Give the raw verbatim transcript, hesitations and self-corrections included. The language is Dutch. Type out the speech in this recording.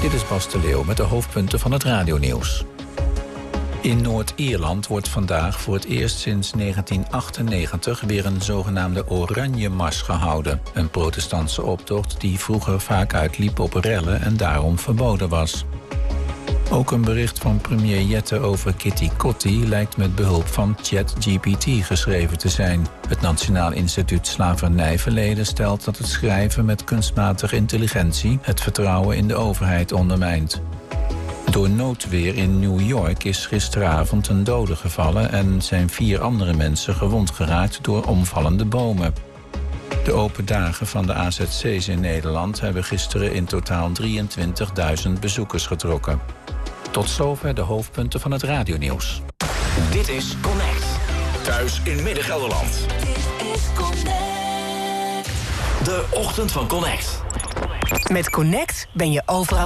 Dit is Bas de Leeuw met de hoofdpunten van het radionieuws. In Noord-Ierland wordt vandaag voor het eerst sinds negentien achtennegentig... weer een zogenaamde Oranje Mars gehouden. Een protestantse optocht die vroeger vaak uitliep op rellen en daarom verboden was. Ook een bericht van premier Jette over Kitty Kotti lijkt met behulp van ChatGPT geschreven te zijn. Het Nationaal Instituut Slavernijverleden stelt dat het schrijven met kunstmatige intelligentie het vertrouwen in de overheid ondermijnt. Door noodweer in New York is gisteravond een dode gevallen en zijn vier andere mensen gewond geraakt door omvallende bomen. De open dagen van de A Z C's in Nederland hebben gisteren in totaal drieëntwintigduizend bezoekers getrokken. Tot zover de hoofdpunten van het radionieuws. Dit is Connect. Thuis in Midden-Gelderland. Dit is Connect. De ochtend van Connect. Met Connect ben je overal